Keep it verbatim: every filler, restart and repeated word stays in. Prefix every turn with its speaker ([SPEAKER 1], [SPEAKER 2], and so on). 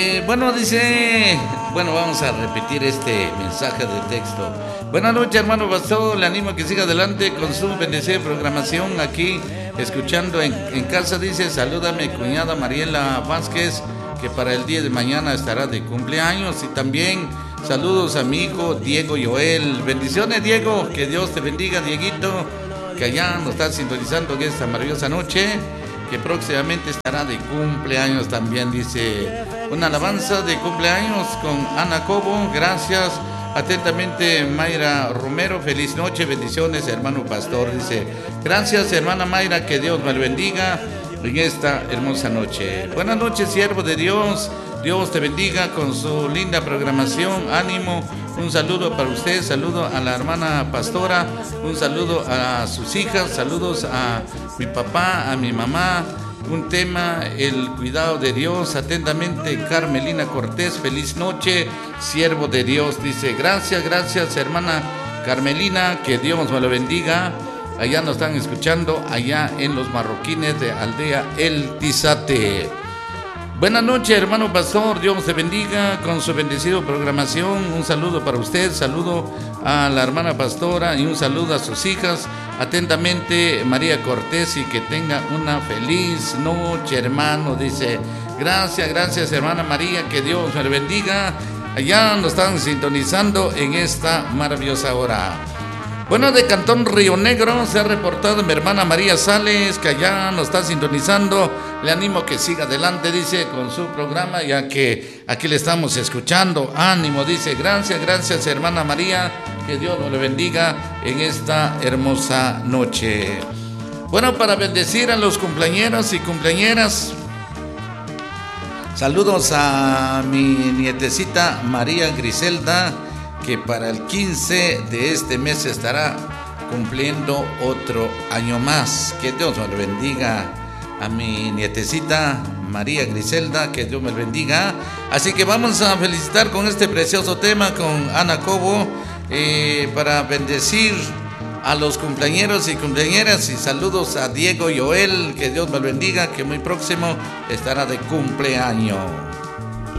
[SPEAKER 1] Eh, bueno, dice, bueno, vamos a repetir este mensaje de texto. Buenas noches, hermano pastor, le animo a que siga adelante con su bendecida programación aquí, escuchando en, en casa. Dice, salúdame cuñada Mariela Vázquez, que para el día de mañana estará de cumpleaños. Y también saludos a mi hijo Diego Joel. Bendiciones, Diego, que Dios te bendiga, Dieguito, que allá nos está sintonizando en esta maravillosa noche, que próximamente estará de cumpleaños también. Dice, una alabanza de cumpleaños con Ana Cobo. Gracias. Atentamente, Mayra Romero. Feliz noche, bendiciones, hermano pastor. Dice, gracias, hermana Mayra, que Dios me bendiga en esta hermosa noche. Buenas noches, siervo de Dios. Dios te bendiga con su linda programación. Ánimo. Un saludo para usted, saludo a la hermana pastora, un saludo a sus hijas, saludos a mi papá, a mi mamá. Un tema, el cuidado de Dios. Atentamente, Carmelina Cortés. Feliz noche, siervo de Dios. Dice, gracias, gracias, hermana Carmelina, que Dios me lo bendiga. Allá nos están escuchando, allá en los Marroquines de Aldea El Tizate. Buenas noches, hermano pastor, Dios te bendiga con su bendecido programación. Un saludo para usted, saludo a la hermana pastora y un saludo a sus hijas. Atentamente, María Cortés, y que tenga una feliz noche, hermano. Dice, gracias, gracias, hermana María, que Dios me bendiga. Allá nos están sintonizando en esta maravillosa hora. Bueno, de Cantón Río Negro se ha reportado mi hermana María Sales, que allá nos está sintonizando. Le animo a que siga adelante, dice, con su programa, ya que aquí le estamos escuchando. Ánimo, dice, gracias, gracias, hermana María, que Dios nos le bendiga en esta hermosa noche. Bueno, para bendecir a los cumpleañeros y cumpleañeras, saludos a mi nietecita María Griselda, que para el quince de este mes estará cumpliendo otro año más. Que Dios me bendiga a mi nietecita María Griselda, que Dios me bendiga. Así que vamos a felicitar con este precioso tema con Ana Cobo, eh, para bendecir a los cumpleañeros y cumpleañeras. Y saludos a Diego Joel, que Dios me bendiga, que muy próximo estará de cumpleaños.